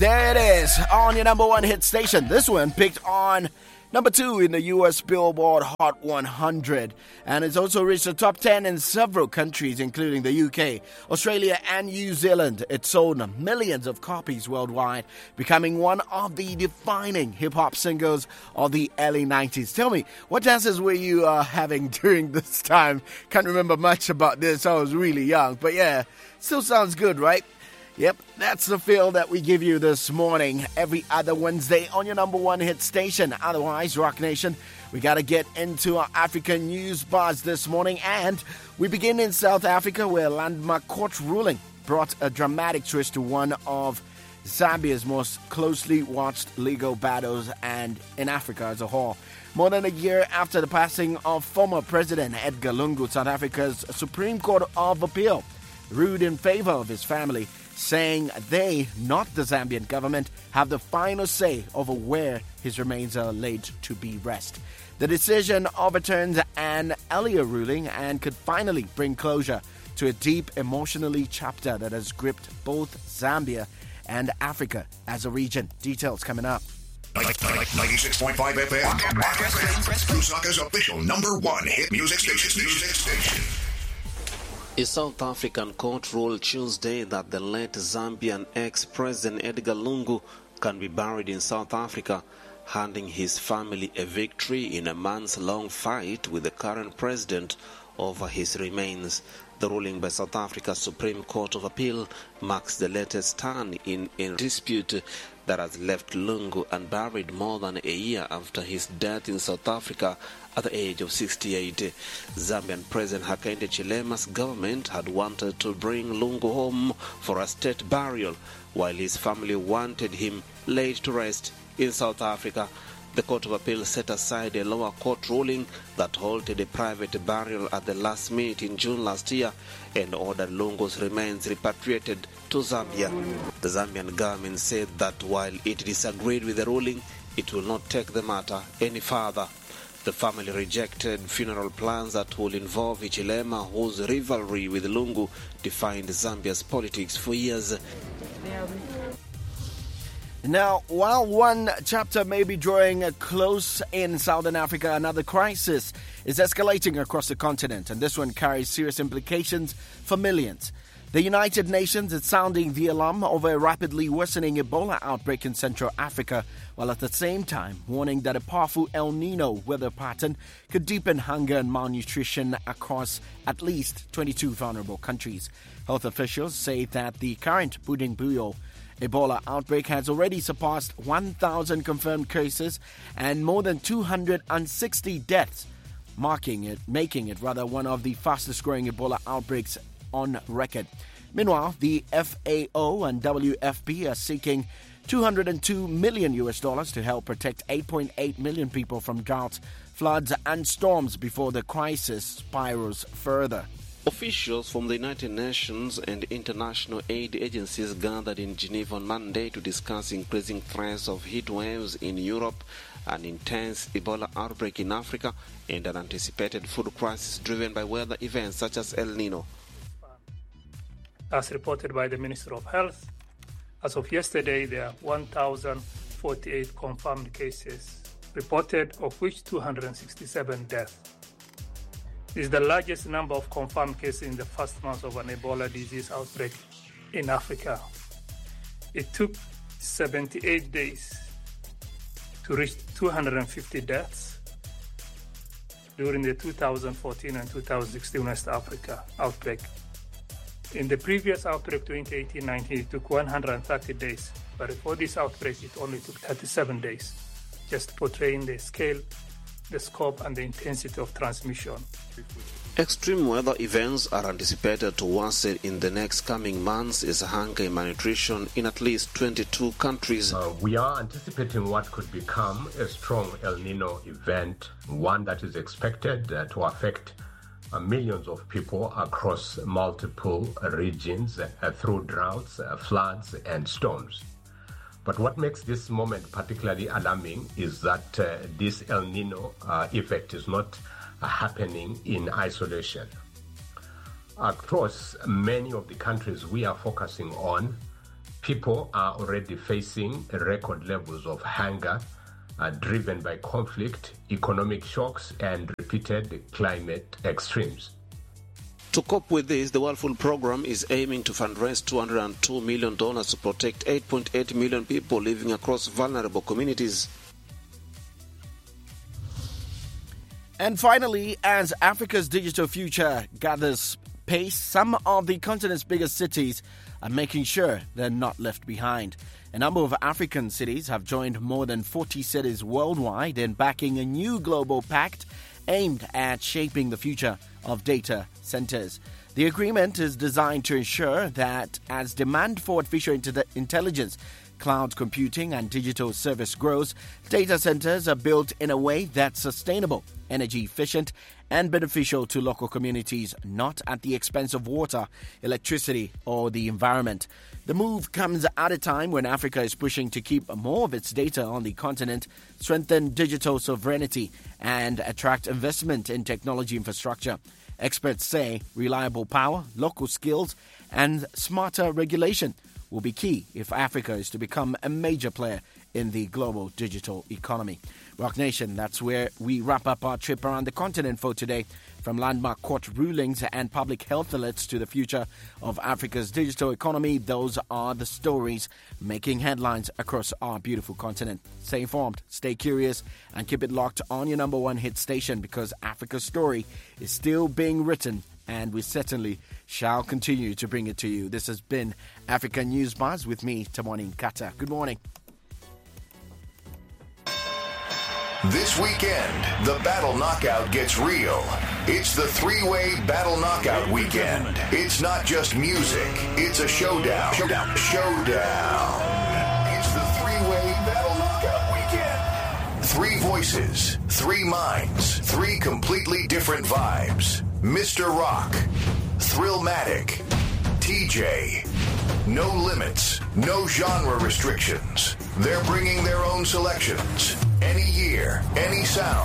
There it is, on your number one hit station. This one picked on number 2 in the US Billboard Hot 100. And it's also reached the top 10 in several countries, including the UK, Australia, and New Zealand. It sold millions of copies worldwide, becoming one of the defining hip-hop singles of the early 90s. Tell me, what dances were you having during this time? Can't remember much about this. I was really young. But yeah, still sounds good, right? Yep, that's the feel that we give you this morning, every other Wednesday on your number one hit station. Otherwise, Rock Nation, we got to get into our African news buzz this morning. And we begin in South Africa, where a landmark court ruling brought a dramatic twist to one of Zambia's most closely watched legal battles and in Africa as a whole. More than a year after the passing of former President Edgar Lungu, South Africa's Supreme Court of Appeal ruled in favor of his family, saying they, not the Zambian government, have the final say over where his remains are laid to be rest. The decision overturns an earlier ruling and could finally bring closure to a deep emotionally chapter that has gripped both Zambia and Africa as a region. Details coming up. 96.5 FM. Lusaka's official number one hit music station. A South African court ruled Tuesday that the late Zambian ex-president Edgar Lungu can be buried in South Africa, handing his family a victory in a months-long fight with the current president over his remains. The ruling by South Africa's Supreme Court of Appeal marks the latest turn in a dispute that has left Lungu unburied more than a year after his death in South Africa at the age of 68. Zambian President Hakainde Chilema's government had wanted to bring Lungu home for a state burial, while his family wanted him laid to rest in South Africa. The Court of Appeal set aside a lower court ruling that halted a private burial at the last minute in June last year and ordered Lungu's remains repatriated to Zambia. The Zambian government said that while it disagreed with the ruling, it will not take the matter any further. The family rejected funeral plans that will involve Hichilema, whose rivalry with Lungu defined Zambia's politics for years. Now, while one chapter may be drawing close in Southern Africa, another crisis is escalating across the continent, and this one carries serious implications for millions. The United Nations is sounding the alarm over a rapidly worsening Ebola outbreak in Central Africa, while at the same time warning that a powerful El Nino weather pattern could deepen hunger and malnutrition across at least 22 vulnerable countries. Health officials say that the current Budimbuyo Ebola outbreak has already surpassed 1,000 confirmed cases and more than 260 deaths, making it one of the fastest growing Ebola outbreaks on record. Meanwhile, the FAO and WFP are seeking $202 million to help protect 8.8 million people from droughts, floods, and storms before the crisis spirals further. Officials from the United Nations and international aid agencies gathered in Geneva on Monday to discuss increasing threats of heat waves in Europe, an intense Ebola outbreak in Africa, and an anticipated food crisis driven by weather events such as El Nino. As reported by the Minister of Health, as of yesterday, there are 1,048 confirmed cases reported, of which 267 deaths. This is the largest number of confirmed cases in the first month of an Ebola disease outbreak in Africa. It took 78 days to reach 250 deaths during the 2014 and 2016 West Africa outbreak. In the previous outbreak, 2018-19, it took 130 days, but for this outbreak, it only took 37 days, just portraying the scale, the scope, and the intensity of transmission. Extreme weather events are anticipated to worsen in the next coming months as hunger and malnutrition in at least 22 countries. We are anticipating what could become a strong El Nino event, one that is expected to affect millions of people across multiple regions through droughts, floods, and storms. But what makes this moment particularly alarming is that this El Nino effect is not happening in isolation. Across many of the countries we are focusing on, People are already facing record levels of hunger driven by conflict, economic shocks, and repeated climate extremes. To cope with this, the World Food Programme is aiming to fundraise $202 million to protect 8.8 million people living across vulnerable communities. And finally, as Africa's digital future gathers pace, some of the continent's biggest cities are making sure they're not left behind. A number of African cities have joined more than 40 cities worldwide in backing a new global pact aimed at shaping the future of data centers. The agreement is designed to ensure that as demand for artificial intelligence, cloud computing and digital service grows, data centers are built in a way that's sustainable, energy efficient, and beneficial to local communities, not at the expense of water, electricity, or the environment. The move comes at a time when Africa is pushing to keep more of its data on the continent, strengthen digital sovereignty, and attract investment in technology infrastructure. Experts say reliable power, local skills, and smarter regulation will be key if Africa is to become a major player in the global digital economy. Rock Nation, that's where we wrap up our trip around the continent for today. From landmark court rulings and public health alerts to the future of Africa's digital economy, those are the stories making headlines across our beautiful continent. Stay informed, stay curious, and keep it locked on your number one hit station, because Africa's story is still being written, and we certainly shall continue to bring it to you. This has been African News Buzz with me, Tamani Nkata. Good morning. This weekend, the Battle Knockout gets real. It's the three-way Battle Knockout weekend. It's not just music, it's a showdown. Showdown. It's the three-way Battle Knockout weekend. 3 voices, 3 minds, 3 completely different vibes. Mr. Rock, Thrillmatic, TJ. No limits, no genre restrictions. They're bringing their own selections. Any year, any sound.